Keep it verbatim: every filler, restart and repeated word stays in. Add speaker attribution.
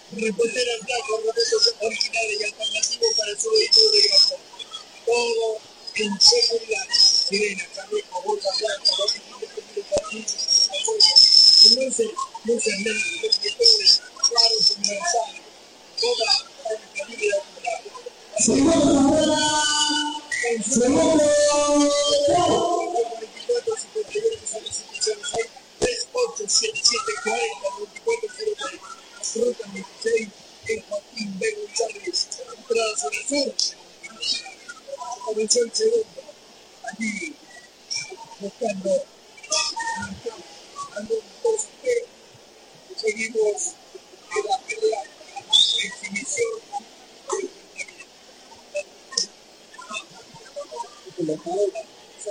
Speaker 1: Repostera en blanco, repuestos originales y alternativos para su vehículo de grasa. Todo en seguridad. Sirena, carrejo, bolsas blancas, barrillos, cartuchos, luces, luces negras, reflectores, faros universales. Toda la calibre acumulada. Segundo, veinticuatro cincuenta y uno, tres ocho siete siete cuarenta veinticuatro cero tres. Ruta veintiséis, en Joaquín B. González, entrada zona sur. Comenzó el segundo, allí, buscando, buscando un poste. Seguimos en la pelea, exhibición. La